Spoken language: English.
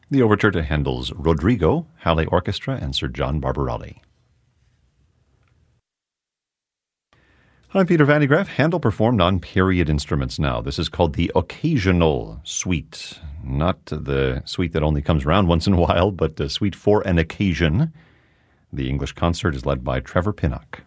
The overture to Handel's Rodrigo, Halle Orchestra, and Sir John Barbarelli. I'm Peter Van de Graaff. Handel performed on period instruments now. This is called the Occasional Suite. Not the suite that only comes around once in a while, but the suite for an occasion. The English concert is led by Trevor Pinnock.